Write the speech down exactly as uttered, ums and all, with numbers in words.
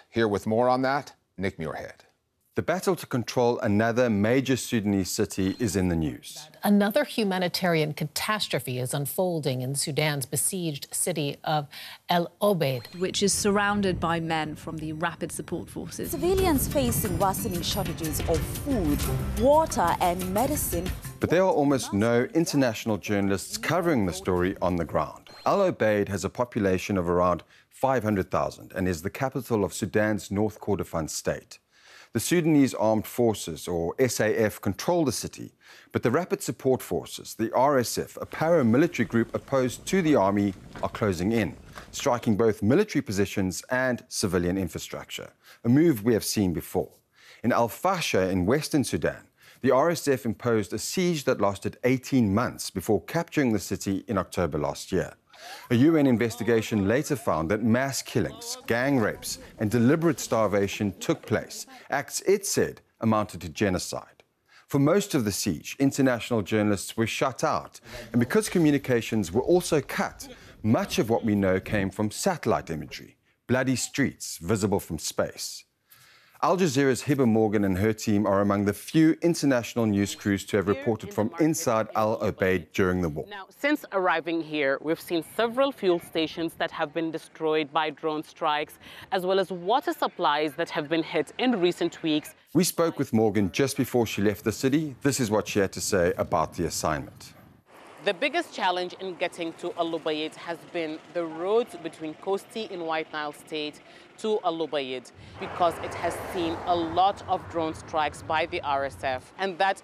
Here with more on that, Nick Muirhead. The battle to control another major Sudanese city is in the news. Another humanitarian catastrophe is unfolding in Sudan's besieged city of El Obeid, which is surrounded by men from the Rapid Support Forces. Civilians facing worsening shortages of food, water and medicine. But there are almost no international journalists covering the story on the ground. El Obeid has a population of around five hundred thousand and is the capital of Sudan's North Kordofan state. The Sudanese Armed Forces, or S A F, control the city, but the Rapid Support Forces, the R S F, a paramilitary group opposed to the army, are closing in, striking both military positions and civilian infrastructure, a move we have seen before. In Al Fasher in western Sudan, the R S F imposed a siege that lasted eighteen months before capturing the city in October last year. A U N investigation later found that mass killings, gang rapes and deliberate starvation took place, acts it said amounted to genocide. For most of the siege, international journalists were shut out, and because communications were also cut, much of what we know came from satellite imagery, bloody streets visible from space. Al Jazeera's Hiba Morgan and her team are among the few international news crews to have reported from inside Al Obeid during the war. Now, since arriving here, we've seen several fuel stations that have been destroyed by drone strikes, as well as water supplies that have been hit in recent weeks. We spoke with Morgan just before she left the city. This is what she had to say about the assignment. The biggest challenge in getting to Al Obeid has been the roads between Kosti in White Nile State to Al Obeid, because it has seen a lot of drone strikes by the R S F, and that